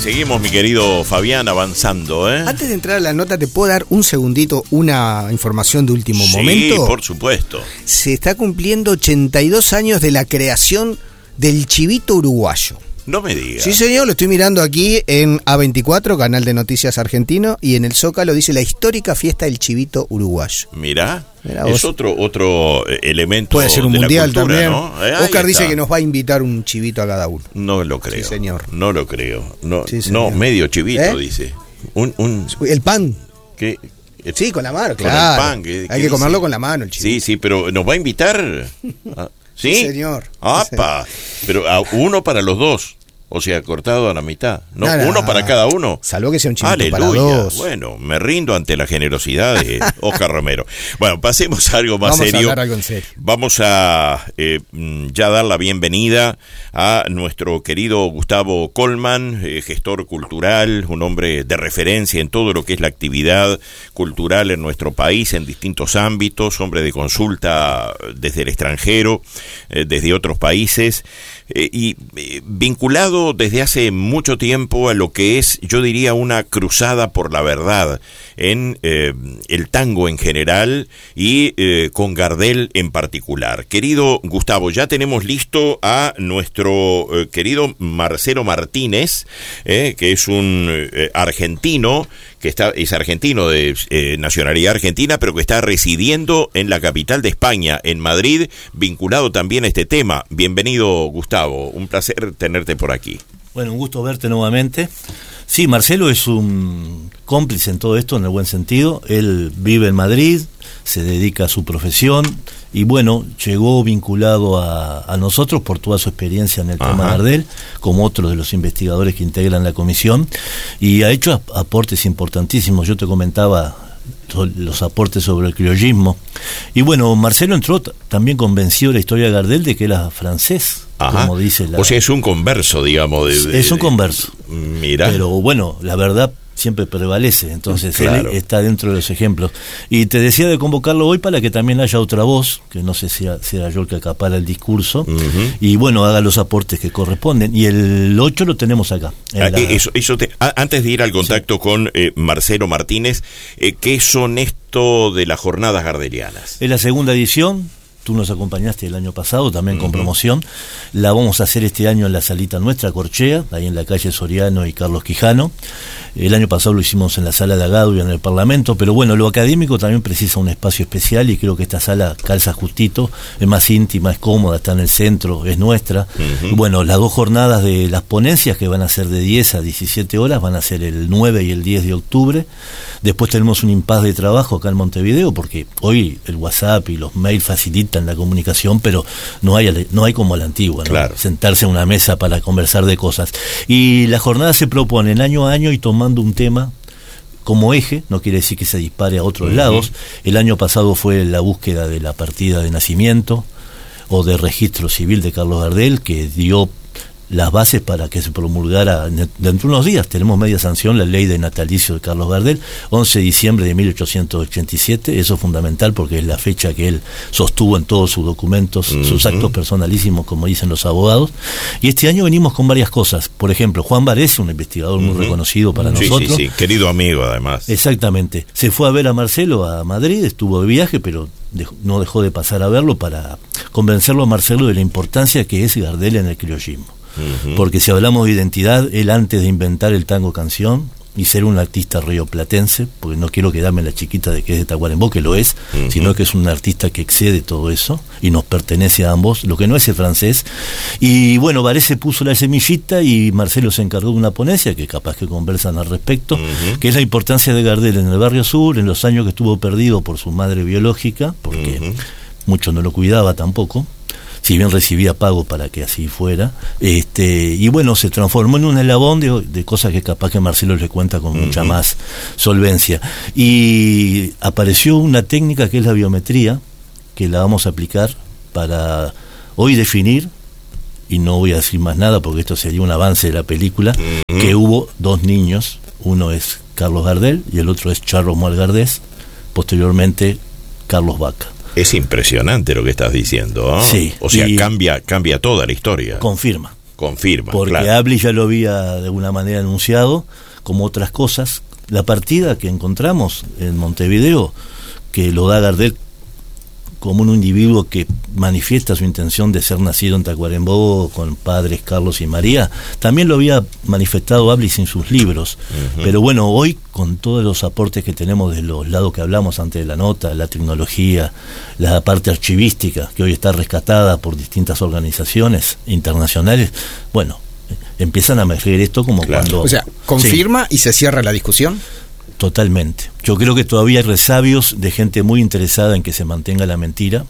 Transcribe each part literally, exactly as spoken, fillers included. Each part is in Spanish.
seguimos, mi querido Fabián, avanzando, ¿eh? Antes de entrar a la nota, ¿te puedo dar un segundito una información de último sí, momento? Sí, por supuesto. Se está cumpliendo ochenta y dos años de la creación del chivito uruguayo. No me digas. Sí, señor, lo estoy mirando aquí en A veinticuatro, canal de noticias argentino, y en el Zócalo dice la histórica fiesta del chivito uruguayo. Mirá, Mirá es vos. otro otro elemento. Puede ser un de mundial la cultura, también. ¿no? Eh, Oscar ahí dice está. que nos va a invitar un chivito a cada uno. No lo creo. Sí, señor. No lo creo. No, Sí, no señor. medio chivito, ¿Eh? dice. Un, un El pan. ¿qué? Sí, con la mano, Con el claro. pan, ¿qué- Hay qué que dice? comerlo con la mano, el chivito. Sí, sí, pero ¿nos va a invitar? Ah, ¿Sí? Sí, señor. ¡Apa! Pero a uno para los dos. O sea, cortado a la mitad. No, No, no. uno para cada uno. Salvo que sea un chivito Aleluya. para dos. Bueno, me rindo ante la generosidad de Oscar Romero. Bueno, pasemos a algo más Vamos serio. a hablar algo en serio. Vamos a eh, mm, ya dar la bienvenida a nuestro querido Gustavo Colman, eh, gestor cultural, un hombre de referencia en todo lo que es la actividad cultural en nuestro país, en distintos ámbitos, hombre de consulta desde el extranjero, eh, desde otros países, eh, y eh, vinculado desde hace mucho tiempo a lo que es, yo diría, una cruzada por la verdad en eh, el tango en general y eh, con Gardel en particular. Querido Gustavo, ya tenemos listo a nuestro eh, querido Marcelo Martínez, eh, que es un eh, argentino, que está es argentino de eh, nacionalidad argentina, pero que está residiendo en la capital de España, en Madrid, vinculado también a este tema. Bienvenido, Gustavo, un placer tenerte por aquí. Bueno, un gusto verte nuevamente. Sí, Marcelo es un cómplice en todo esto, en el buen sentido. Él vive en Madrid, se dedica a su profesión y bueno, llegó vinculado a, a nosotros por toda su experiencia en el Ajá. tema Gardel, como otros de los investigadores que integran la comisión, y ha hecho ap- aportes importantísimos. Yo te comentaba los aportes sobre el criollismo. Y bueno, Marcelo entró t- también convencido de la historia de Gardel de que era francés, Ajá. como dice la... O sea, es un converso, digamos. De, de, es un converso. Mira. Pero bueno, la verdad siempre prevalece, entonces Claro. él está dentro de los ejemplos. Y te decía de convocarlo hoy para que también haya otra voz, que no sé si sea yo el que acapara el discurso, Uh-huh. y bueno, haga los aportes que corresponden. Y el ocho lo tenemos acá. en Ah, la- eso, eso te- a- antes de ir al contacto sí. con eh, Marcelo Martínez, eh, ¿qué son esto de las jornadas gardelianas? Es la segunda edición. Tú nos acompañaste el año pasado también con Uh-huh. promoción. La vamos a hacer este año en la salita nuestra, Corchea, ahí en la calle Soriano y Carlos Quijano. El año pasado lo hicimos en la sala de Agado y en el Parlamento, pero bueno, lo académico también precisa un espacio especial y creo que esta sala calza justito, es más íntima, es cómoda, está en el centro, es nuestra. Uh-huh. Bueno, las dos jornadas de las ponencias, que van a ser de diez a diecisiete horas, van a ser el nueve y el diez de octubre. Después tenemos un impas de trabajo acá en Montevideo, porque hoy el WhatsApp y los mails facilitan la comunicación, pero no hay, no hay como la antigua, ¿no? Claro. Sentarse a una mesa para conversar de cosas. Y las jornadas se proponen año a año y tomando un tema como eje, no quiere decir que se dispare a otros uh-huh. lados. El año pasado fue la búsqueda de la partida de nacimiento o de registro civil de Carlos Gardel, que dio las bases para que se promulgara dentro de unos días. Tenemos media sanción la ley de natalicio de Carlos Gardel, once de diciembre de mil ochocientos ochenta y siete. Eso es fundamental porque es la fecha que él sostuvo en todos sus documentos, uh-huh. sus actos personalísimos, como dicen los abogados. Y este año venimos con varias cosas. Por ejemplo, Juan Varese, un investigador uh-huh. muy reconocido para sí, nosotros. Sí, sí, querido amigo además. Exactamente. Se fue a ver a Marcelo a Madrid, estuvo de viaje, pero dejó, no dejó de pasar a verlo para convencerlo a Marcelo de la importancia que es Gardel en el criollismo. Uh-huh. Porque si hablamos de identidad, él antes de inventar el tango canción y ser un artista rioplatense, porque no quiero quedarme en la chiquita de que es de Tacuarembó, que lo es, uh-huh. sino que es un artista que excede todo eso y nos pertenece a ambos, lo que no es el francés. Y bueno, Varese puso la semillita y Marcelo se encargó de una ponencia que capaz que conversan al respecto, uh-huh. que es la importancia de Gardel en el barrio sur, en los años que estuvo perdido por su madre biológica, porque uh-huh. mucho no lo cuidaba tampoco, si bien recibía pago para que así fuera, este y bueno, se transformó en un eslabón de, de cosas que capaz que Marcelo le cuenta con uh-huh. mucha más solvencia. Y apareció una técnica que es la biometría, que la vamos a aplicar para hoy definir, y no voy a decir más nada porque esto sería un avance de la película, uh-huh. que hubo dos niños, uno es Carlos Gardel y el otro es Charles Moal Gardés, posteriormente Carlos Vaca. Es impresionante lo que estás diciendo, ¿no? Sí. O sea, cambia cambia toda la historia. Confirma. confirma. Porque claro. Ablis ya lo había de alguna manera anunciado, como otras cosas. La partida que encontramos en Montevideo, que lo da Gardel como un individuo que manifiesta su intención de ser nacido en Tacuarembó con padres Carlos y María, también lo había manifestado Ablis en sus libros. Uh-huh. Pero bueno, hoy con todos los aportes que tenemos de los lados que hablamos antes de la nota, la tecnología, la parte archivística, que hoy está rescatada por distintas organizaciones internacionales, bueno, empiezan a emerger esto como claro. cuando... O sea, ¿confirma sí. y se cierra la discusión? Totalmente. Yo creo que todavía hay resabios de gente muy interesada en que se mantenga la mentira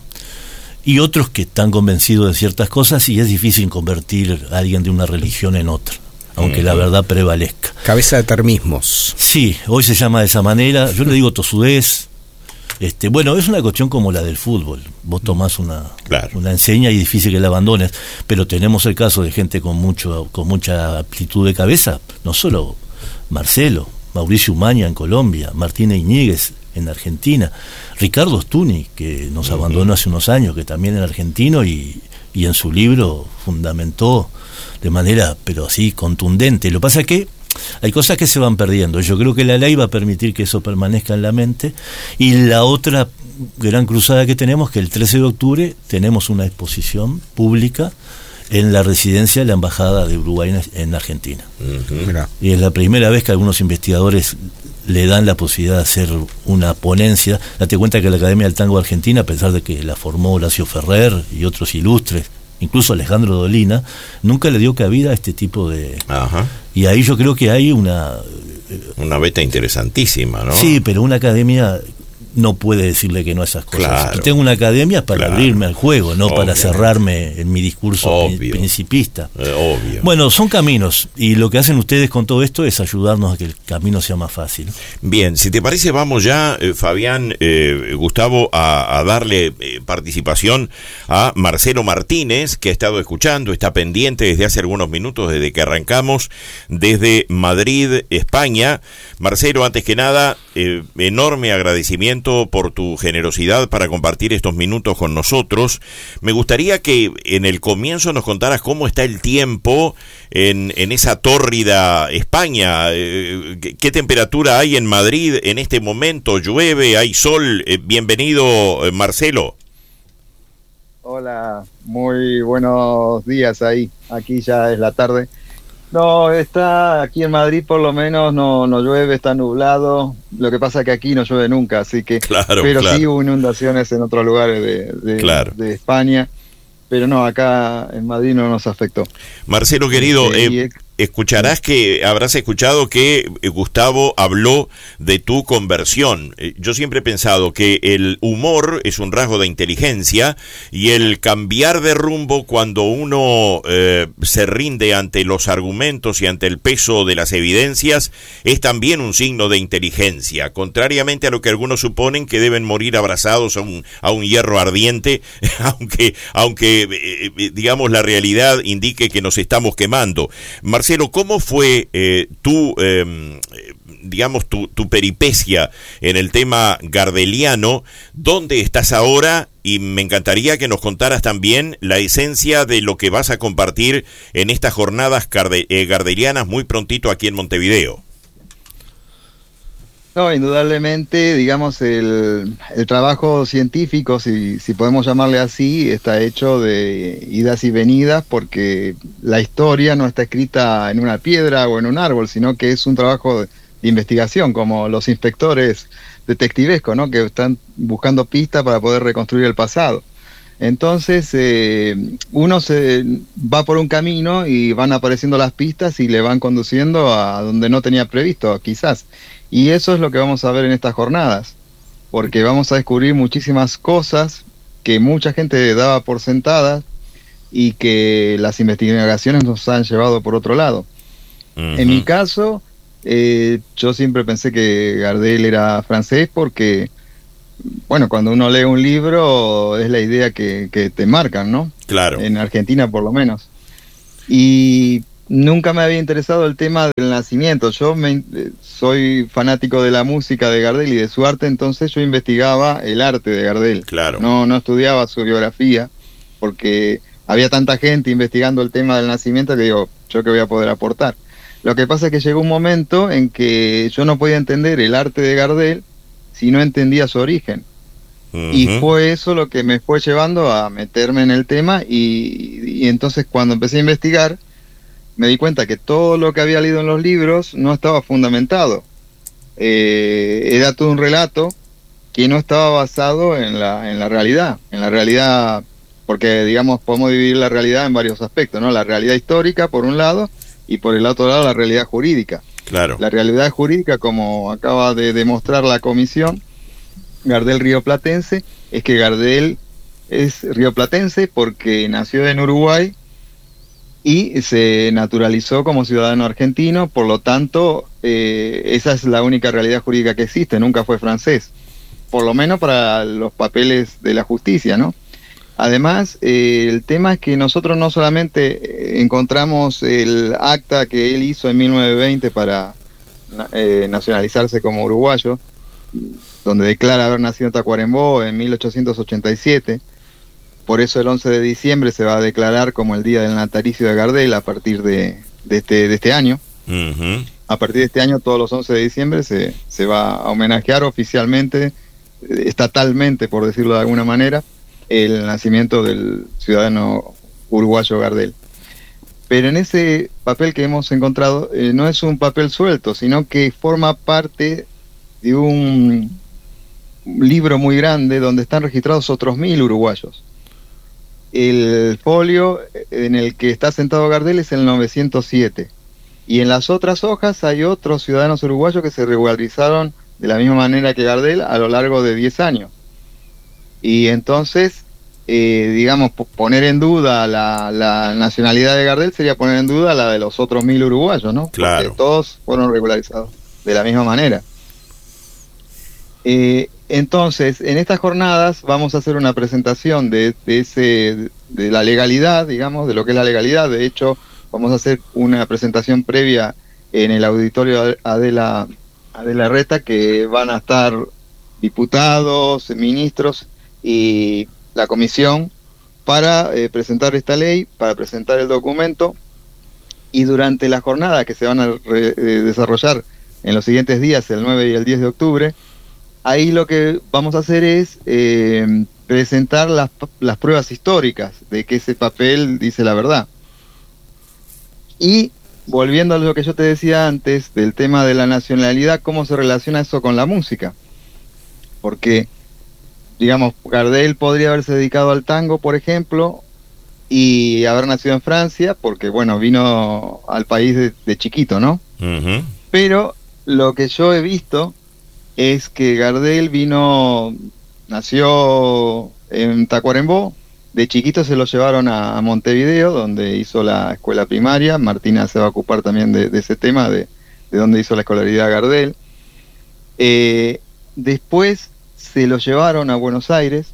y otros que están convencidos de ciertas cosas, y es difícil convertir a alguien de una religión en otra, aunque uh-huh. la verdad prevalezca. Cabeza de termismos. Sí, hoy se llama de esa manera. Yo le digo tosudez. Este, bueno, es una cuestión como la del fútbol. Vos tomás una, claro. una enseña y es difícil que la abandones, pero tenemos el caso de gente con mucho, con mucha aptitud de cabeza, no solo Marcelo, Mauricio Umaña en Colombia, Martina Iñiguez en Argentina, Ricardo Stuni, que nos uh-huh. abandonó hace unos años, que también era argentino y, y en su libro fundamentó de manera, pero así, contundente. Lo que pasa es que hay cosas que se van perdiendo. Yo creo que la ley va a permitir que eso permanezca en la mente. Y la otra gran cruzada que tenemos, que el trece de octubre tenemos una exposición pública en la residencia de la Embajada de Uruguay en Argentina. Uh-huh. Y es la primera vez que algunos investigadores le dan la posibilidad de hacer una ponencia. Date cuenta que la Academia del Tango Argentina, a pesar de que la formó Horacio Ferrer y otros ilustres, incluso Alejandro Dolina, nunca le dio cabida a este tipo de... Ajá. Y ahí yo creo que hay una... Una beta interesantísima, ¿no? Sí, pero una academia no puede decirle que no a esas cosas. Claro. Y tengo una academia para claro. abrirme al juego, no Obviamente. Para cerrarme en mi discurso Obvio. Principista. Eh, obvio. Bueno, son caminos, y lo que hacen ustedes con todo esto es ayudarnos a que el camino sea más fácil. Bien, si te parece, vamos ya, eh, Fabián, eh, Gustavo, a, a darle eh, participación a Marcelo Martínez, que ha estado escuchando, está pendiente desde hace algunos minutos, desde que arrancamos, desde Madrid, España. Marcelo, antes que nada, eh, enorme agradecimiento por tu generosidad para compartir estos minutos con nosotros. Me gustaría que en el comienzo nos contaras cómo está el tiempo en, en esa tórrida España. Eh, ¿qué, ¿Qué temperatura hay en Madrid en este momento? ¿Llueve? ¿Hay sol? Eh, bienvenido, eh, Marcelo. Hola, muy buenos días ahí. Aquí ya es la tarde. No, está aquí en Madrid por lo menos, no no llueve, está nublado. Lo que pasa es que aquí no llueve nunca, así que... Claro, pero claro. sí hubo inundaciones en otros lugares de, de, claro. de España. Pero no, acá en Madrid no nos afectó. Marcelo, querido, eh, escucharás que, habrás escuchado que Gustavo habló de tu conversión. Yo siempre he pensado que el humor es un rasgo de inteligencia y el cambiar de rumbo cuando uno eh, se rinde ante los argumentos y ante el peso de las evidencias es también un signo de inteligencia, contrariamente a lo que algunos suponen que deben morir abrazados a un, a un hierro ardiente, aunque, aunque eh, digamos la realidad indique que nos estamos quemando. Marcelo, ¿cómo fue eh, tu, eh, digamos, tu, tu peripecia en el tema gardeliano? ¿Dónde estás ahora? Y me encantaría que nos contaras también la esencia de lo que vas a compartir en estas jornadas garde, eh, gardelianas muy prontito aquí en Montevideo. No, indudablemente, digamos, el, el trabajo científico, si, si podemos llamarle así, está hecho de idas y venidas, porque la historia no está escrita en una piedra o en un árbol, sino que es un trabajo de, de investigación, como los inspectores detectivescos, ¿no? Que están buscando pistas para poder reconstruir el pasado. Entonces, eh, uno se va por un camino y van apareciendo las pistas y le van conduciendo a donde no tenía previsto, quizás. Y eso es lo que vamos a ver en estas jornadas, porque vamos a descubrir muchísimas cosas que mucha gente daba por sentadas y que las investigaciones nos han llevado por otro lado. Uh-huh. En mi caso, eh, yo siempre pensé que Gardel era francés porque, bueno, cuando uno lee un libro es la idea que, que te marcan, ¿no? Claro. En Argentina por lo menos. Y nunca me había interesado el tema del nacimiento. Yo me, soy fanático de la música de Gardel y de su arte, entonces yo investigaba el arte de Gardel. Claro. No, no estudiaba su biografía, porque había tanta gente investigando el tema del nacimiento que digo, ¿yo qué voy a poder aportar? Lo que pasa es que llegó un momento en que yo no podía entender el arte de Gardel si no entendía su origen. Uh-huh. Y fue eso lo que me fue llevando a meterme en el tema y, y entonces cuando empecé a investigar me di cuenta que todo lo que había leído en los libros no estaba fundamentado. Eh, era todo un relato que no estaba basado en la, en la realidad, en la realidad, porque digamos podemos dividir la realidad en varios aspectos, ¿no? La realidad histórica por un lado y por el otro lado la realidad jurídica. Claro. La realidad jurídica, como acaba de demostrar la comisión Gardel rioplatense, es que Gardel es rioplatense porque nació en Uruguay y se naturalizó como ciudadano argentino, por lo tanto, eh, esa es la única realidad jurídica que existe, nunca fue francés, por lo menos para los papeles de la justicia, ¿no? Además, eh, el tema es que nosotros no solamente encontramos el acta que él hizo en mil novecientos veinte para eh, nacionalizarse como uruguayo, donde declara haber nacido en Tacuarembó en mil ochocientos ochenta y siete, por eso el once de diciembre se va a declarar como el día del natalicio de Gardel a partir de, de, este, de este año. Uh-huh. A partir de este año, todos los once de diciembre se, se va a homenajear oficialmente, estatalmente, por decirlo de alguna manera, el nacimiento del ciudadano uruguayo Gardel. Pero en ese papel que hemos encontrado eh, no es un papel suelto, sino que forma parte de un libro muy grande donde están registrados otros mil uruguayos. El folio en el que está sentado Gardel es el novecientos siete, y en las otras hojas hay otros ciudadanos uruguayos que se regularizaron de la misma manera que Gardel a lo largo de diez años. Y entonces, eh, digamos, poner en duda la, la nacionalidad de Gardel sería poner en duda la de los otros mil uruguayos, ¿no? Claro. Porque todos fueron regularizados de la misma manera. Eh, entonces, en estas jornadas vamos a hacer una presentación de, de, ese, de la legalidad, digamos, de lo que es la legalidad. De hecho, vamos a hacer una presentación previa en el auditorio Adela, Adela Reta, que van a estar diputados, ministros y la comisión para eh, presentar esta ley, para presentar el documento, y durante la jornada que se van a re, eh, desarrollar en los siguientes días, el nueve y el diez de octubre, ahí lo que vamos a hacer es eh, presentar las, las pruebas históricas de que ese papel dice la verdad. Y volviendo a lo que yo te decía antes del tema de la nacionalidad, ¿cómo se relaciona eso con la música? Porque digamos, Gardel podría haberse dedicado al tango, por ejemplo, y haber nacido en Francia, porque, bueno, vino al país de, de chiquito, ¿no? Uh-huh. Pero lo que yo he visto es que Gardel vino, nació en Tacuarembó, de chiquito se lo llevaron a, a Montevideo, donde hizo la escuela primaria. Martina se va a ocupar también de, de ese tema, de, de donde hizo la escolaridad Gardel. Eh, después se lo llevaron a Buenos Aires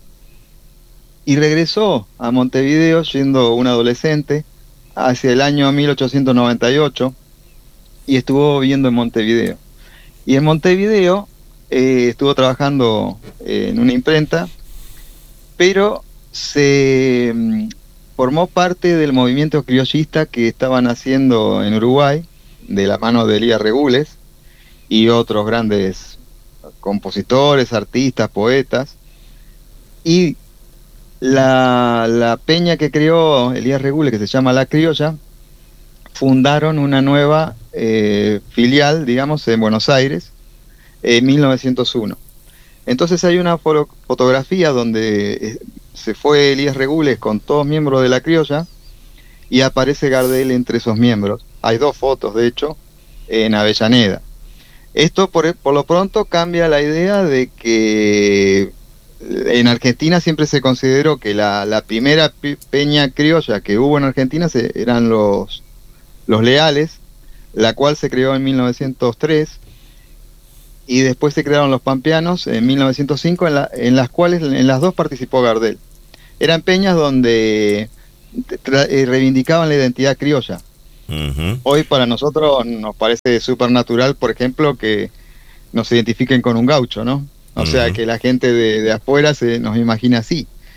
y regresó a Montevideo siendo un adolescente hacia el año mil ochocientos noventa y ocho y estuvo viviendo en Montevideo. Y en Montevideo eh, estuvo trabajando eh, en una imprenta, pero se mm, formó parte del movimiento criollista que estaban haciendo en Uruguay, de la mano de Elías Regules y otros grandes compositores, artistas, poetas. Y la, la peña que creó Elías Regules, que se llama La Criolla, fundaron una nueva eh, filial, digamos, en Buenos Aires, en mil novecientos uno. Entonces hay una fo- fotografía donde eh, se fue Elías Regules con todos miembros de La Criolla y aparece Gardel entre esos miembros. Hay dos fotos, de hecho, en Avellaneda. Esto por, por lo pronto cambia la idea de que en Argentina siempre se consideró que la, la primera pe- peña criolla que hubo en Argentina se, eran los, los Leales, la cual se creó en mil novecientos tres, y después se crearon los Pampeanos en mil novecientos cinco, en, la, en las cuales en las dos participó Gardel. Eran peñas donde tra- eh, reivindicaban la identidad criolla. Uh-huh. Hoy para nosotros nos parece súper natural, por ejemplo, que nos identifiquen con un gaucho, ¿no? O uh-huh. sea, que la gente de, de afuera se nos imagina así.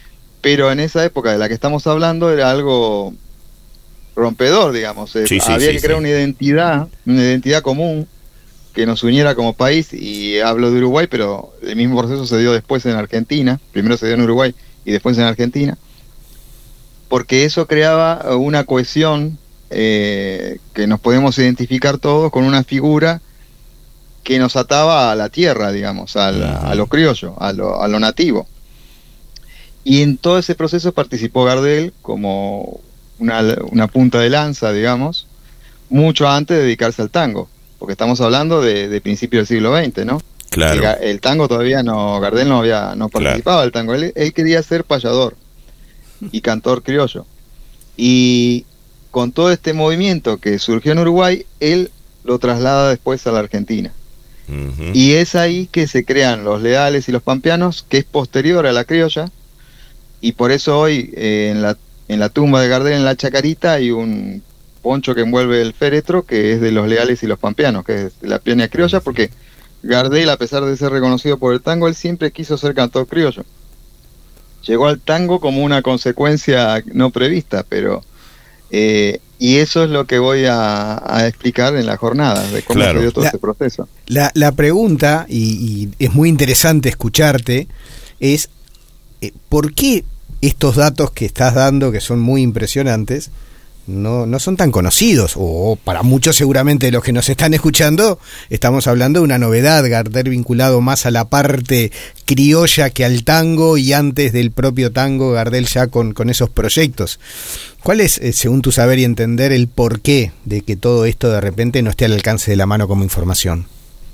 pero en esa época de la que estamos hablando era algo rompedor, digamos. Eh, Sí, sí, había sí, que crear sí. una identidad, una identidad común que nos uniera como país, y hablo de Uruguay, pero el mismo proceso se dio después en Argentina, primero se dio en Uruguay y después en Argentina, porque eso creaba una cohesión eh, que nos podemos identificar todos con una figura que nos ataba a la tierra, digamos, a, la, a lo criollo, a lo, a lo nativo. Y en todo ese proceso participó Gardel como una, una punta de lanza, digamos, mucho antes de dedicarse al tango, porque estamos hablando de, de principios del siglo veinte, ¿no? Claro. El, el tango todavía no, Gardel no había no participaba del tango, él, él quería ser payador y cantor criollo. Y con todo este movimiento que surgió en Uruguay, él lo traslada después a la Argentina. Ujú. Y es ahí que se crean los leales y los pampeanos, que es posterior a la criolla, y por eso hoy eh, en, la, en la tumba de Gardel, en la Chacarita, hay un poncho que envuelve el féretro, que es de los leales y los pampeanos, que es la piña criolla, porque Gardel, a pesar de ser reconocido por el tango, él siempre quiso ser cantor criollo. Llegó al tango como una consecuencia no prevista, pero... Eh, y eso es lo que voy a, a explicar en la jornada, de cómo Claro. se dio todo La- ese proceso. La, la pregunta, y, y es muy interesante escucharte, es eh, ¿por qué estos datos que estás dando, que son muy impresionantes, no, no son tan conocidos? O para muchos seguramente de los que nos están escuchando, estamos hablando de una novedad, Gardel vinculado más a la parte criolla que al tango, y antes del propio tango, Gardel ya con, con esos proyectos. ¿Cuál es, eh, según tu saber y entender, el porqué de que todo esto de repente no esté al alcance de la mano como información?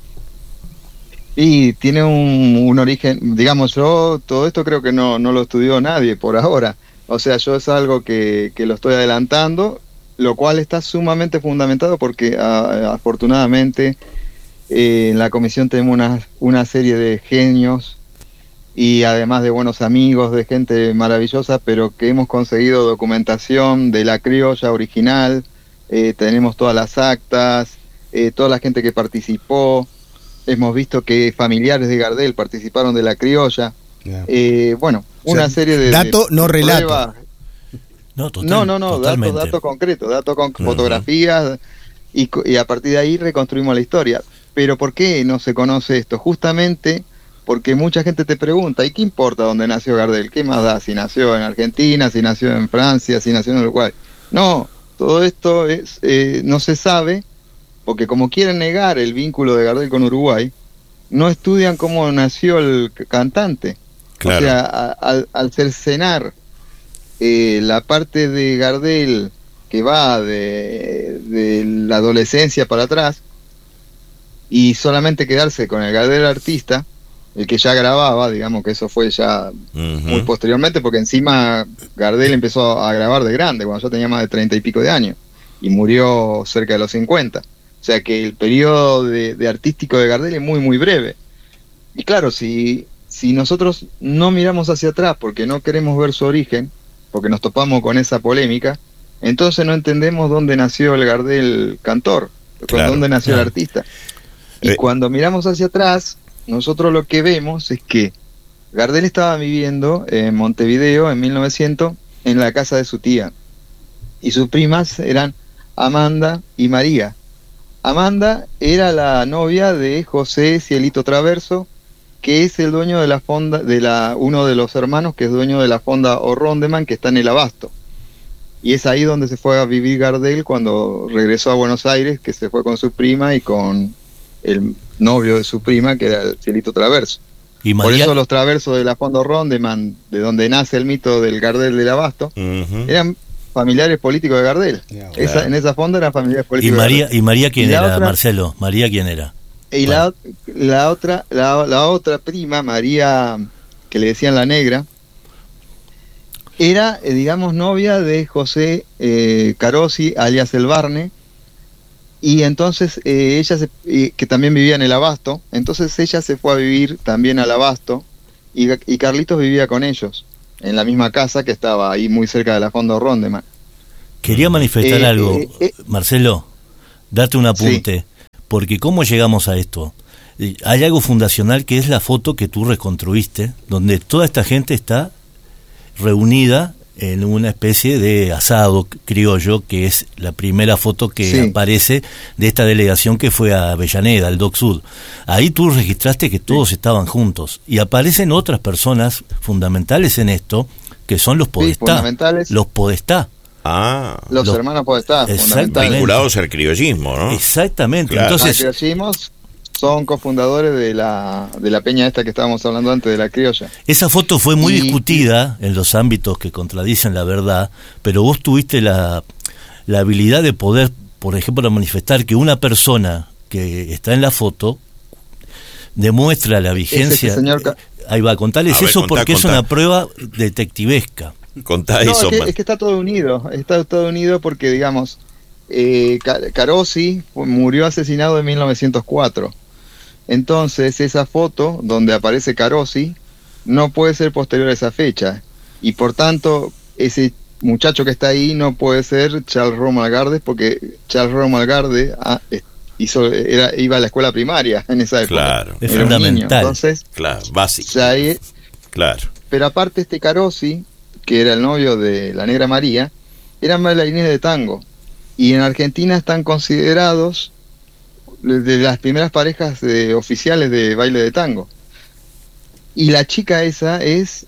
Y tiene un, un origen, digamos, yo todo esto creo que no, no lo estudió nadie por ahora. O sea, yo es algo que, que lo estoy adelantando, lo cual está sumamente fundamentado porque a, afortunadamente eh, en la comisión tenemos una, una serie de genios y además de buenos amigos, de gente maravillosa, pero que hemos conseguido documentación de la criolla original, eh, tenemos todas las actas, eh, toda la gente que participó, hemos visto que familiares de Gardel participaron de la criolla, eh, bueno, O una sea, serie de... dato, de no relato. pruebas. No, total- No, no, no, datos, totalmente. datos concretos, datos con Ujú. fotografías, y, co- y a partir de ahí reconstruimos la historia. Pero ¿por qué no se conoce esto? Justamente porque mucha gente te pregunta, ¿y qué importa dónde nació Gardel? ¿Qué más da si nació en Argentina, si nació en Francia, si nació en Uruguay? No, todo esto es eh, no se sabe, porque como quieren negar el vínculo de Gardel con Uruguay, no estudian cómo nació el c- cantante. Claro. O sea, a- al, al cercenar eh, la parte de Gardel que va de, de la adolescencia para atrás, y solamente quedarse con el Gardel artista, el que ya grababa, digamos que eso fue ya muy Ujú. posteriormente, porque encima Gardel empezó a grabar de grande, cuando yo tenía más de treinta y pico de años, y murió cerca de los cincuenta. O sea que el periodo de, de artístico de Gardel es muy, muy breve. Y claro, si, si nosotros no miramos hacia atrás porque no queremos ver su origen, porque nos topamos con esa polémica, entonces no entendemos dónde nació el Gardel cantor, Claro, dónde nació claro. el artista. Y Eh. cuando miramos hacia atrás, nosotros lo que vemos es que Gardel estaba viviendo en Montevideo en mil novecientos en la casa de su tía, y sus primas eran Amanda y María. Amanda era la novia de José Cielito Traverso, que es el dueño de la fonda, de la, uno de los hermanos que es dueño de la fonda O'Rondeman, que está en el Abasto. Y es ahí donde se fue a vivir Gardel cuando regresó a Buenos Aires, que se fue con su prima y con el novio de su prima, que era el Cielito Traverso. Y Por María, eso los Traversos de la fonda O'Rondeman, de donde nace el mito del Gardel del Abasto, Ujú. eran familiares políticos de Gardel. Claro. Esa, en esa fonda eran familiares y políticos de María, Gardel. y María quién Y la era, otra- Marcelo, María quién era. Y la, la otra la, la otra prima, María, que le decían la negra, era, eh, digamos, novia de José eh, Carosi, alias El Barne, y entonces eh, ella, se, eh, que también vivía en el Abasto, entonces ella se fue a vivir también al Abasto, y, y Carlitos vivía con ellos, en la misma casa que estaba ahí muy cerca de la fonda Rondeman. Quería manifestar Eh, algo, eh, eh. Marcelo, date un apunte, porque ¿cómo llegamos a esto? Eh, Hay algo fundacional que es la foto que tú reconstruiste, donde toda esta gente está reunida en una especie de asado criollo, que es la primera foto que sí. aparece de esta delegación que fue a Avellaneda, al Doc Sud. Ahí tú registraste que todos sí. estaban juntos, y aparecen otras personas fundamentales en esto, que son los Podestá. Sí, los Podestá. Ah, los, los hermanos Podestá, vinculados al criollismo, ¿no? Exactamente. Claro. Entonces, los criollismos son cofundadores de la de la peña esta que estábamos hablando antes, de la criolla. Esa foto fue muy y, discutida en los ámbitos que contradicen la verdad, pero vos tuviste la, la habilidad de poder, por ejemplo, manifestar que una persona que está en la foto demuestra la vigencia. Ese señor... Ahí va, contales a ver, eso contá, porque contá. es una prueba detectivesca. Contá no, eso, es, que, es que está todo unido, está todo unido porque, digamos, eh, Carossi murió asesinado en mil novecientos cuatro. Entonces esa foto donde aparece Carossi no puede ser posterior a esa fecha, y por tanto ese muchacho que está ahí no puede ser Charles Romuald Gardel, porque Charles Romuald Gardel ah, hizo, era, iba a la escuela primaria en esa época. Claro, es fundamental. Entonces, claro, básico. Ya ahí, claro. Pero aparte este Carossi, que era el novio de la Negra María, eran bailarines de tango, y en Argentina están considerados de las primeras parejas de oficiales de baile de tango. Y la chica esa es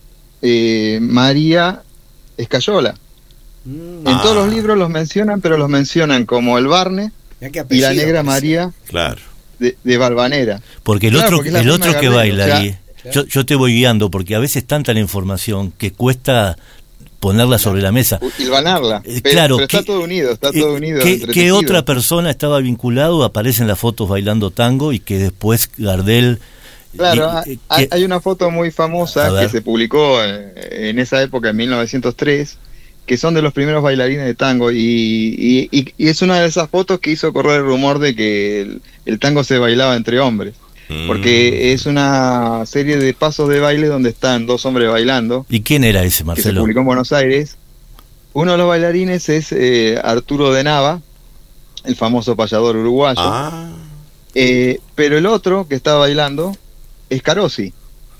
eh, María Escayola. Mm. En ah. todos los libros los mencionan, pero los mencionan como el Barne y la Negra María, claro, de, de Valvanera. Porque el claro, otro, porque el otro que Gardel, baila o sea, ahí, yo, yo te voy guiando, porque a veces tanta la información que cuesta ponerla sobre la mesa. Hilvanarla. Pero, claro, pero está ¿qué, todo unido, está todo unido. ¿Qué, ¿qué otra persona estaba vinculado? Aparecen las fotos bailando tango y que después Gardel... Claro, y, hay, que, hay una foto muy famosa que se publicó en, en esa época, en mil novecientos tres, que son de los primeros bailarines de tango, y, y, y, y es una de esas fotos que hizo correr el rumor de que el, el tango se bailaba entre hombres. Porque es una serie de pasos de baile donde están dos hombres bailando. ¿Y quién era ese, Marcelo? Que se publicó en Buenos Aires. Uno de los bailarines es eh, Arturo de Nava, el famoso payador uruguayo. Ah. Eh, pero el otro que está bailando es Carossi.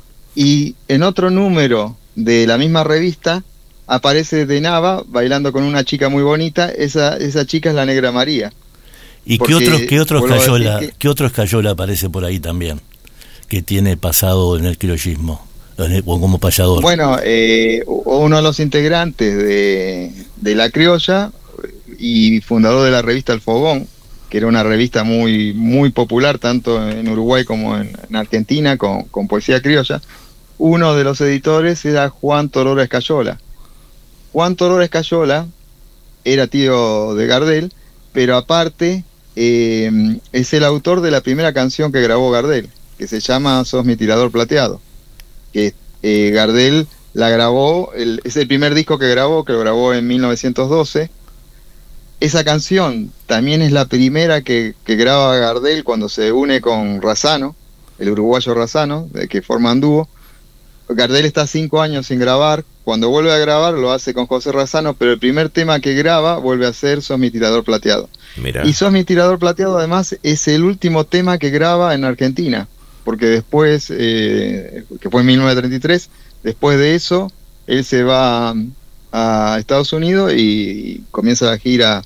Y en otro número de la misma revista aparece de Nava bailando con una chica muy bonita. Esa, esa chica es la Negra María. ¿Y qué otro, qué otro Escayola, que... qué otro Escayola aparece por ahí también? Que tiene pasado en el criollismo, o como payador. Bueno, eh, uno de los integrantes de, de La Criolla y fundador de la revista El Fogón, que era una revista muy muy popular tanto en Uruguay como en, en Argentina, con, con poesía criolla. Uno de los editores era Juan Torora Escayola. Juan Torora Escayola era tío de Gardel, pero aparte... Eh, es el autor de la primera canción que grabó Gardel, que se llama Sos mi tirador plateado, que eh, Gardel la grabó, el, es el primer disco que grabó, que lo grabó en mil novecientos doce. Esa canción también es la primera que, que graba Gardel cuando se une con Razzano, el uruguayo Razzano, de que forman dúo. Gardel está cinco años sin grabar. Cuando vuelve a grabar lo hace con José Razzano, pero el primer tema que graba vuelve a ser Sos mi tirador plateado. Mirá. Y Sos mi tirador plateado además es el último tema que graba en Argentina, porque después, eh, que fue en mil novecientos treinta y tres, después de eso él se va a Estados Unidos y comienza la gira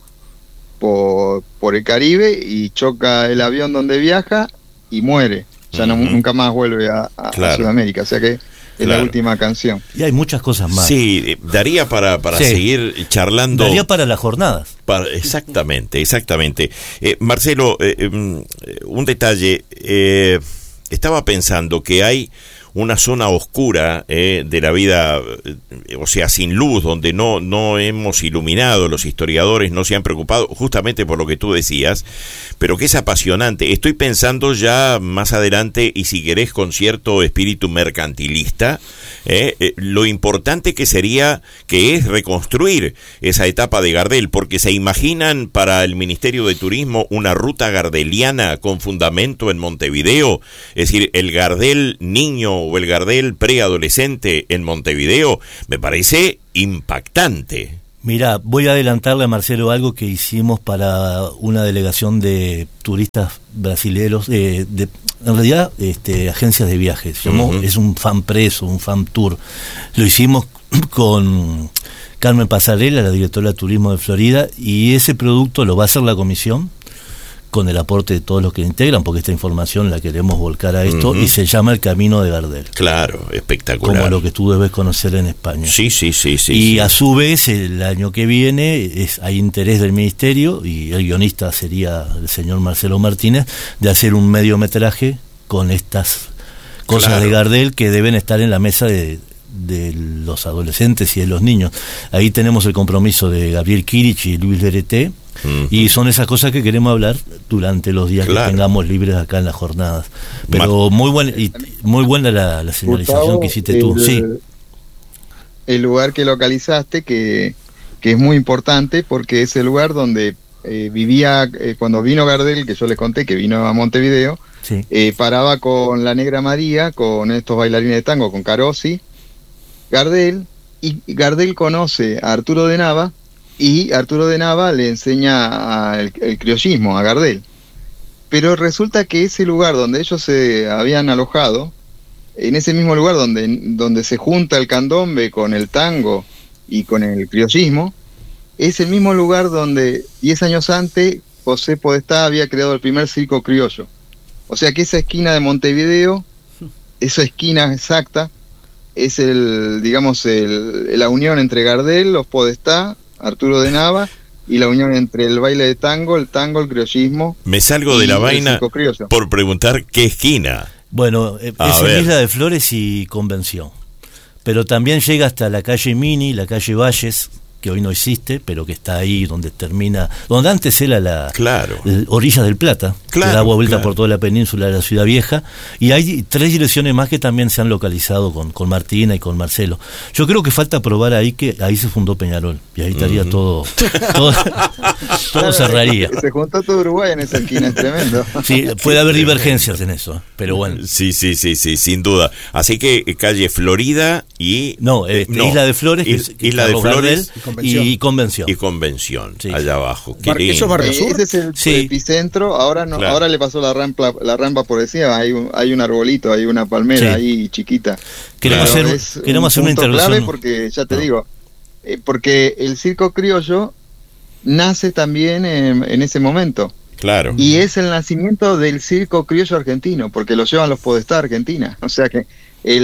por, por el Caribe y choca el avión donde viaja y muere. Ya no, uh-huh. nunca más vuelve a, a, claro. a Sudamérica, o sea que es claro. la última canción. Y hay muchas cosas más. Sí, daría para, para sí. seguir charlando. Daría para las jornadas. Para, exactamente, exactamente. Eh, Marcelo, eh, eh, un detalle. Eh, estaba pensando que hay una zona oscura eh, de la vida, eh, o sea, sin luz, donde no, no hemos iluminado, los historiadores no se han preocupado, justamente por lo que tú decías, pero que es apasionante. Estoy pensando ya más adelante, y si querés con cierto espíritu mercantilista, eh, eh, lo importante que sería, que es reconstruir esa etapa de Gardel, porque se imaginan para el Ministerio de Turismo una ruta gardeliana con fundamento en Montevideo, es decir, el Gardel niño o el Gardel preadolescente en Montevideo, me parece impactante. Mira, voy a adelantarle a Marcelo algo que hicimos para una delegación de turistas brasileros, eh, de, en realidad este, agencias de viajes, llamó, uh-huh. es un fan preso, un fan tour. Lo hicimos con Carmen Pasarela, la directora de Turismo de Florida, y ese producto lo va a hacer la comisión con el aporte de todos los que integran, porque esta información la queremos volcar a esto, uh-huh. y se llama El Camino de Gardel. Claro, espectacular. Como lo que tú debes conocer en España. Sí, sí, sí. sí y sí. a su vez, el año que viene, es, hay interés del Ministerio, y el guionista sería el señor Marcelo Martínez, de hacer un mediometraje con estas cosas claro. de Gardel que deben estar en la mesa de, de los adolescentes y de los niños. Ahí tenemos el compromiso de Gabriel Kirich y Luis Lereté, uh-huh. y son esas cosas que queremos hablar durante los días claro. que tengamos libres acá en las jornadas. Pero muy buena, y muy buena la, la señalización Gustavo, que hiciste tú. El, sí. el lugar que localizaste, que, que es muy importante, porque es el lugar donde eh, vivía, eh, cuando vino Gardel, que yo les conté que vino a Montevideo, sí. eh, paraba con la Negra María, con estos bailarines de tango, con Carosi, Gardel, y Gardel conoce a Arturo de Nava, y Arturo de Nava le enseña a el, el criollismo a Gardel. Pero resulta que ese lugar donde ellos se habían alojado, en ese mismo lugar donde, donde se junta el candombe con el tango y con el criollismo, es el mismo lugar donde diez años antes José Podestá había creado el primer circo criollo. O sea que esa esquina de Montevideo, esa esquina exacta, es el, digamos, el, la unión entre Gardel, los Podestá, Arturo de Nava, y la unión entre el baile de tango, el tango, el criollismo. Me salgo de la vaina por preguntar qué esquina. Bueno, es en Isla de Flores y Convención. Pero también llega hasta la calle Mini, la calle Valles, que hoy no existe, pero que está ahí donde termina, donde antes era la claro. Orilla del Plata, claro, que daba vuelta claro. por toda la península de la Ciudad Vieja, y hay tres direcciones más que también se han localizado con, con Martina y con Marcelo. Yo creo que falta probar ahí que ahí se fundó Peñarol, y ahí estaría uh-huh. todo, todo, todo cerraría. Se juntó todo Uruguay en esa esquina, es tremendo. Sí, puede haber divergencias en eso, pero bueno. Sí, sí, sí, sí, sin duda. Así que calle Florida y... No, eh, no Isla de Flores, Is, que, que Isla de Flores... Convención. Y Convención. Y Convención, sí. allá abajo. Bar, ¿Eso es Barrio Sur? Ese es el sí. epicentro. Ahora no, claro. ahora le pasó la rampa, la rampa por encima. Hay un, hay un arbolito, hay una palmera sí. ahí chiquita. Queremos claro. hacer, queremos un hacer una intervención. Clave porque, ya te no. digo, eh, porque el circo criollo nace también en, en ese momento. Claro. Y es el nacimiento del circo criollo argentino, porque lo llevan los Podestá a Argentina. O sea que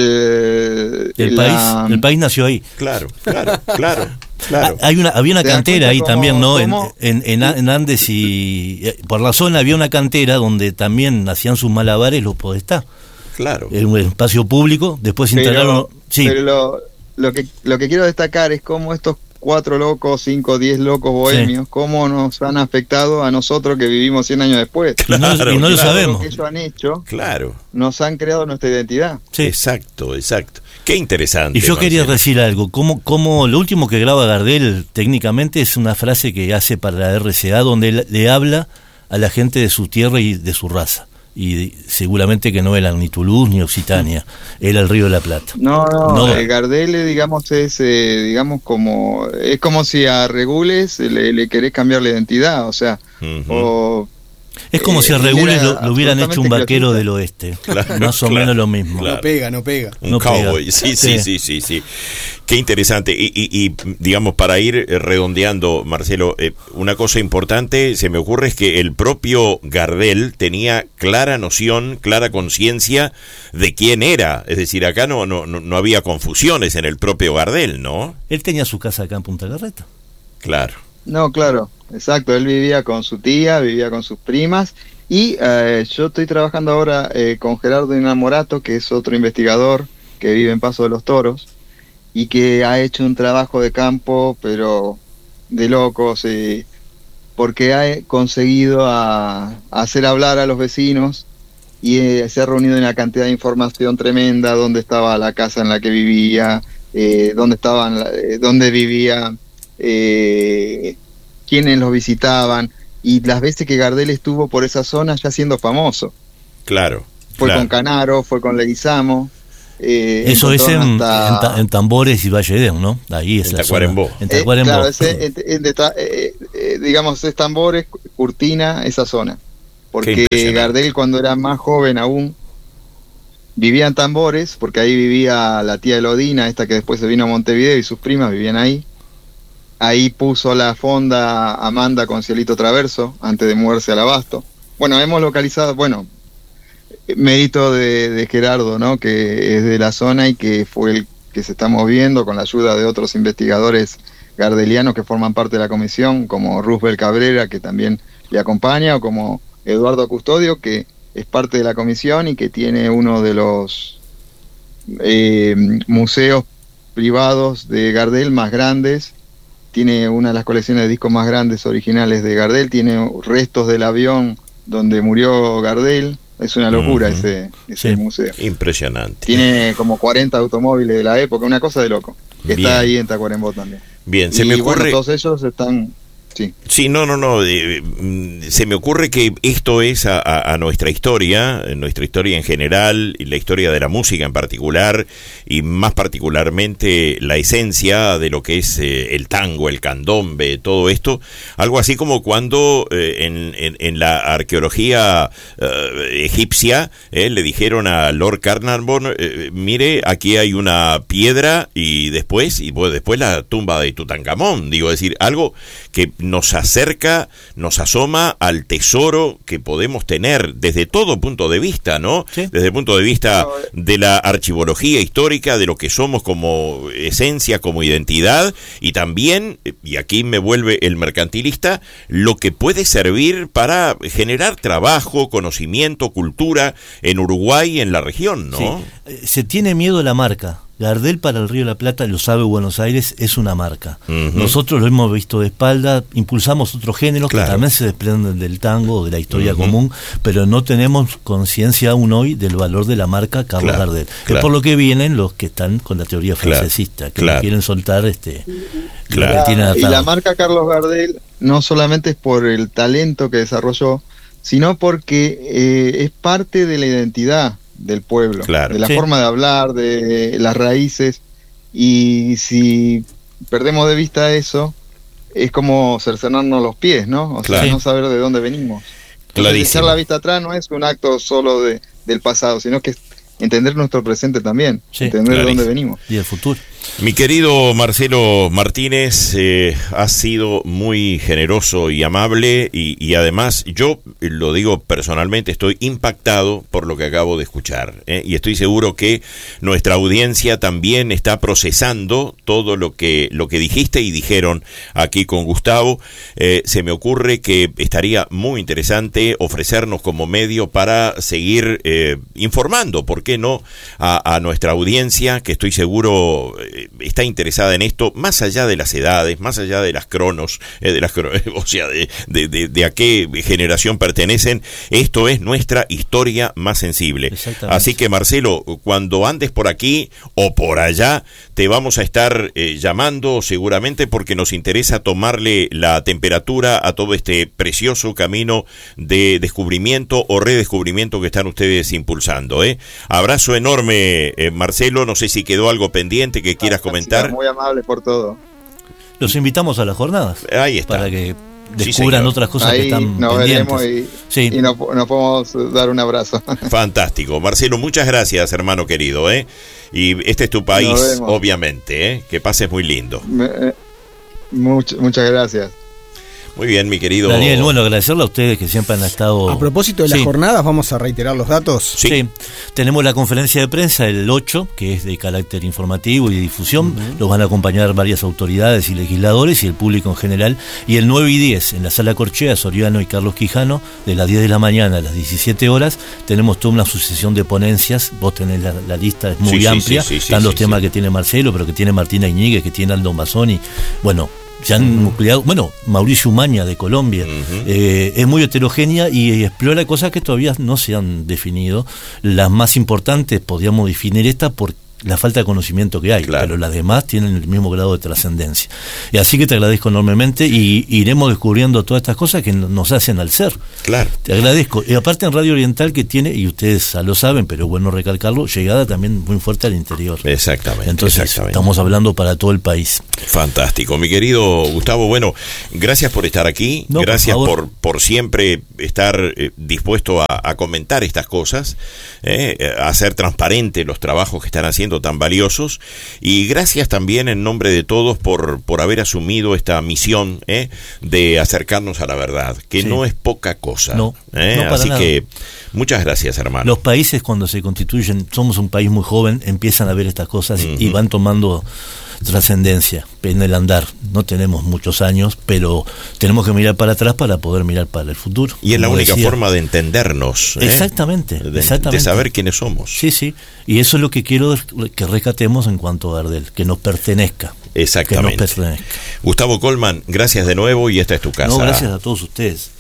el, el, la, país, el país nació ahí. Claro, claro, claro. Claro. Hay una, había una cantera ahí cómo, también, ¿no? Cómo, en, en, en Andes y por la zona había una cantera donde también hacían sus malabares los Podestá. Claro. En un espacio público, después pero, instalaron... Sí. Pero lo, lo, que, lo que quiero destacar es cómo estos cuatro locos, cinco, diez locos bohemios, sí. cómo nos han afectado a nosotros que vivimos cien años después. Claro, y no, y no claro, lo sabemos. Lo que ellos han hecho, claro. nos han creado nuestra identidad. Sí. Exacto, exacto. Qué interesante. Y yo Marcelo. quería decir algo, como, como lo último que graba Gardel técnicamente es una frase que hace para la R C A donde le, le habla a la gente de su tierra y de su raza. Y seguramente que no eran ni Toulouse ni Occitania, era el Río de la Plata. No, no, no. Eh, Gardel, digamos, es eh, digamos como es como si a Regules le, le querés cambiar la identidad, o sea, uh-huh. o es como eh, si a Regules lo, lo hubieran hecho un vaquero del oeste, claro, más o claro, menos lo mismo. Claro. No pega, no pega. Un no cowboy, pega. Sí, sí, sí, sí, sí. Qué interesante. Y, y, y digamos, para ir redondeando, Marcelo, eh, una cosa importante se me ocurre es que el propio Gardel tenía clara noción, clara conciencia de quién era. Es decir, acá no, no, no había confusiones en el propio Gardel, ¿no? Él tenía su casa acá en Punta Carreta. Claro. No, claro, exacto. Él vivía con su tía, vivía con sus primas. Y eh, yo estoy trabajando ahora eh, con Gerardo Inamorato, que es otro investigador que vive en Paso de los Toros y que ha hecho un trabajo de campo, pero de locos, eh, porque ha conseguido a, a hacer hablar a los vecinos y eh, se ha reunido en una cantidad de información tremenda, dónde estaba la casa en la que vivía, eh, dónde estaban, eh, dónde vivía, eh, quiénes los visitaban, y las veces que Gardel estuvo por esa zona ya siendo famoso. Claro. Fue claro. con Canaro, fue con Leguizamo. Eh, Eso es en, hasta... en, ta, en Tambores y Valle Edén, ¿no? Ahí es en la Tacuarembó. En Tacuarembó. Eh, claro, ese, en, en, en, eh, eh, digamos, es Tambores, Curtina, esa zona. Porque Gardel, cuando era más joven aún, vivía en Tambores, porque ahí vivía la tía Elodina, esta que después se vino a Montevideo, y sus primas vivían ahí. Ahí puso la fonda Amanda con Cielito Traverso, antes de moverse al Abasto. Bueno, hemos localizado, bueno, mérito de, de Gerardo, ¿no? Que es de la zona y que fue el que se está moviendo con la ayuda de otros investigadores gardelianos que forman parte de la comisión, como Roosevelt Cabrera, que también le acompaña, o como Eduardo Custodio, que es parte de la comisión y que tiene uno de los eh, museos privados de Gardel más grandes. Tiene una de las colecciones de discos más grandes originales de Gardel, tiene restos del avión donde murió Gardel. Es una locura uh-huh. ese, ese sí. museo. Impresionante. Tiene como cuarenta automóviles de la época, una cosa de loco. Que Bien. Está ahí en Tacuarembó también. Bien, se y, me ocurre... bueno, todos ellos están... Sí. sí, no, no, no. Eh, se me ocurre que esto es a, a, a nuestra historia, nuestra historia en general, y la historia de la música en particular, y más particularmente la esencia de lo que es eh, el tango, el candombe, todo esto. Algo así como cuando eh, en, en, en la arqueología eh, egipcia eh, le dijeron a Lord Carnarvon, eh, mire, aquí hay una piedra y después, y pues, después la tumba de Tutankamón. Digo, es decir, algo que nos acerca, nos asoma al tesoro que podemos tener desde todo punto de vista, ¿no? Sí. Desde el punto de vista de la archivología histórica, de lo que somos como esencia, como identidad, y también, y aquí me vuelve el mercantilista, lo que puede servir para generar trabajo, conocimiento, cultura en Uruguay y en la región, ¿no? Sí. Se tiene miedo a la marca. Gardel para el Río de la Plata, lo sabe Buenos Aires, es una marca. Uh-huh. Nosotros lo hemos visto de espalda, impulsamos otros géneros claro. que también se desprenden del tango, de la historia uh-huh. común, pero no tenemos conciencia aún hoy del valor de la marca Carlos claro, Gardel. Claro. Es por lo que vienen los que están con la teoría francesista, que claro. quieren soltar este... Claro. La, que tienen y la marca Carlos Gardel no solamente es por el talento que desarrolló, sino porque eh, es parte de la identidad del pueblo, claro. de la sí. forma de hablar, de las raíces, y si perdemos de vista eso, es como cercenarnos los pies, ¿no? O claro. sea, no saber de dónde venimos. Entonces, echar la vista atrás no es un acto solo de, del pasado, sino que es entender nuestro presente también, sí. entender de dónde venimos. Y el futuro. Mi querido Marcelo Martínez, eh, has sido muy generoso y amable, y, y además yo lo digo personalmente, estoy impactado por lo que acabo de escuchar, ¿eh? Y estoy seguro que nuestra audiencia también está procesando todo lo que lo que dijiste y dijeron aquí con Gustavo. Eh, se me ocurre que estaría muy interesante ofrecernos como medio para seguir eh, informando, ¿por qué no?, a, a nuestra audiencia, que estoy seguro está interesada en esto, más allá de las edades, más allá de las cronos, eh, de las o sea, de, de, de, de a qué generación pertenecen. Esto es nuestra historia más sensible. Así que, Marcelo, cuando andes por aquí o por allá, te vamos a estar eh, llamando seguramente, porque nos interesa tomarle la temperatura a todo este precioso camino de descubrimiento o redescubrimiento que están ustedes impulsando, ¿eh? Abrazo enorme, eh, Marcelo. No sé si quedó algo pendiente que quieras comentar. Muy amable por todo. Los invitamos a las jornadas. Ahí está. Para que descubran sí, otras cosas ahí que están nos pendientes. Veremos y, sí. y nos, nos podemos dar un abrazo. Fantástico. Marcelo, muchas gracias, hermano querido, ¿eh? Y este es tu país, obviamente, ¿eh? Que pases muy lindo. Me, eh, much, muchas gracias. Muy bien, mi querido Daniel, bueno, agradecerle a ustedes que siempre han estado... A propósito de las sí. jornadas, vamos a reiterar los datos. Sí. sí, tenemos la conferencia de prensa el ocho, que es de carácter informativo y de difusión. Uh-huh. Los van a acompañar varias autoridades y legisladores y el público en general. Y el nueve y diez, en la Sala Corchea, Soriano y Carlos Quijano, de las diez de la mañana a las diecisiete horas, tenemos toda una sucesión de ponencias. Vos tenés la, la lista, es muy sí, amplia. Sí, sí, sí, Están sí, los sí, temas sí. que tiene Marcelo, pero que tiene Martina Iñiguez, que tiene Aldo Mazzoni. Bueno... se han nucleado, bueno, Mauricio Umaña de Colombia, uh-huh. eh, es muy heterogénea y explora cosas que todavía no se han definido. Las más importantes podríamos definir esta por la falta de conocimiento que hay, claro. pero las demás tienen el mismo grado de trascendencia. Y así que te agradezco enormemente y iremos descubriendo todas estas cosas que nos hacen al ser. Claro. Te agradezco. Y aparte en Radio Oriental que tiene, y ustedes lo saben, pero es bueno recalcarlo, llegada también muy fuerte al interior. Exactamente. Entonces exactamente. estamos hablando para todo el país. Fantástico. Mi querido Gustavo, bueno, gracias por estar aquí, no, gracias por, por, por siempre estar eh, dispuesto a, a comentar estas cosas, eh, a hacer transparente los trabajos que están haciendo tan valiosos, y gracias también en nombre de todos por, por haber asumido esta misión eh, de acercarnos a la verdad, que sí. no es poca cosa. No, eh, no para así nada. que muchas gracias, hermano. Los países cuando se constituyen, somos un país muy joven, empiezan a ver estas cosas uh-huh. y van tomando trascendencia en el andar. No tenemos muchos años, pero tenemos que mirar para atrás para poder mirar para el futuro. Y es la única decía. forma de entendernos. ¿eh? Exactamente, de, exactamente. De saber quiénes somos. Sí, sí. Y eso es lo que quiero que rescatemos en cuanto a Gardel, que nos pertenezca. Exactamente. Que nos pertenezca. Gustavo Colman, gracias de nuevo y esta es tu casa. No, gracias a todos ustedes.